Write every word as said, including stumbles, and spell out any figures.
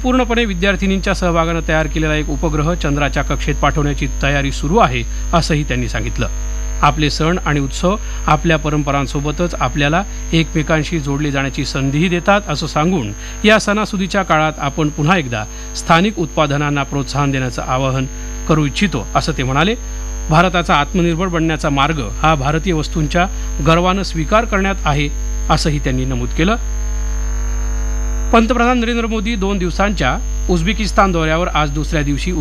संपूर्णपणे विद्यार्थिनींच्या सहभागानं तयार केलेला एक उपग्रह चंद्राच्या कक्षेत पाठवण्याची तयारी सुरू आहे असंही त्यांनी सांगितलं. आपले सण आणि उत्सव आपल्या परंपरांसोबतच आपल्याला एकमेकांशी जोडले जाण्याची संधीही देतात असं सांगून या सणासुदीच्या काळात आपण पुन्हा एकदा स्थानिक उत्पादनांना प्रोत्साहन देण्याचं आवाहन करू इच्छितो असं ते म्हणाले. भारताचा आत्मनिर्भर बनण्याचा मार्ग हा भारतीय वस्तूंच्या गर्वानं स्वीकार करण्यात आहे असंही त्यांनी नमूद केलं. पंतप्रधान नरेंद्र मोदी दोन दिवसांच्या उझबेकिस्तान दौऱ्यावर आज दुसऱ्या दिवशी